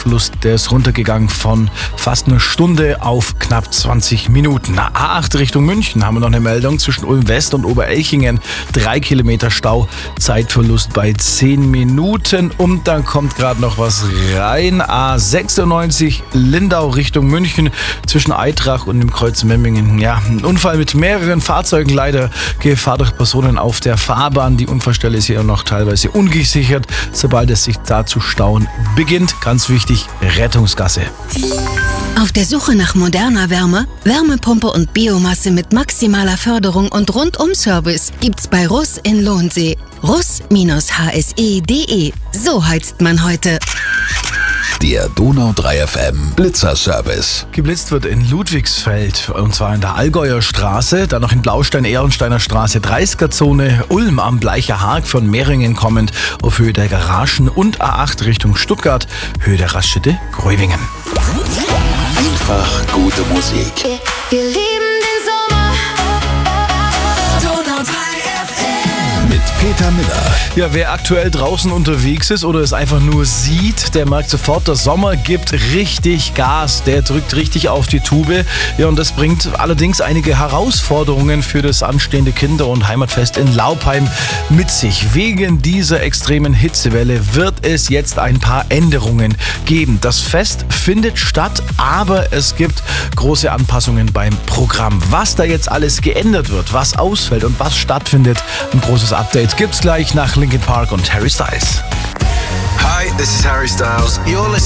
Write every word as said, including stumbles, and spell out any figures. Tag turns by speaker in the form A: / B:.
A: Zeitverlust, der ist runtergegangen von fast einer Stunde auf knapp zwanzig Minuten. Na, A acht Richtung München haben wir noch eine Meldung zwischen Ulm West und Oberelchingen. Drei Kilometer Stau, Zeitverlust bei zehn Minuten. Und dann kommt gerade noch was rein. A sechsundneunzig Lindau Richtung München zwischen Eitrach und dem Kreuz Memmingen. Ja, ein Unfall mit mehreren Fahrzeugen, leider Gefahr durch Personen auf der Fahrbahn. Die Unfallstelle ist hier noch teilweise ungesichert. Sobald es sich da zu stauen beginnt, ganz wichtig, Rettungsgasse.
B: Auf der Suche nach moderner Wärme, Wärmepumpe und Biomasse mit maximaler Förderung und Rundum-Service gibt's bei Russ in Lohnsee. russ H S E punkt de. So heizt man heute.
C: Der Donau drei F M Blitzerservice.
A: Geblitzt wird in Ludwigsfeld, und zwar in der Allgäuer Straße, dann noch in Blaustein-Ehrensteiner Straße, dreißiger Zone, Ulm am Bleicher Haag von Mehringen kommend auf Höhe der Garagen und A acht Richtung Stuttgart, Höhe der Raststätte Gräuwingen.
C: Einfach gute Musik.
D: Wir lieben den Sommer. Donau drei F M.
C: Mit Peter Miller.
A: Ja, wer aktuell draußen unterwegs ist oder es einfach nur sieht, der merkt sofort, der Sommer gibt richtig Gas, der drückt richtig auf die Tube. Ja, und das bringt allerdings einige Herausforderungen für das anstehende Kinder- und Heimatfest in Laupheim mit sich. Wegen dieser extremen Hitzewelle wird es jetzt ein paar Änderungen geben. Das Fest findet statt, aber es gibt große Anpassungen beim Programm. Was da jetzt alles geändert wird, was ausfällt und was stattfindet, ein großes Update gibt's gleich nach Linkin Park und Harry Styles.
E: Hi, this is Harry Styles. You're listening